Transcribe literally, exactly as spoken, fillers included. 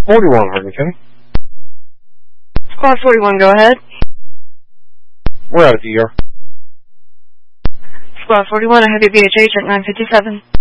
forty-one, Hardin County. Squad forty-one, go ahead. We're out of the E R. Squad forty-one, I have your B H H at nine fifty-seven.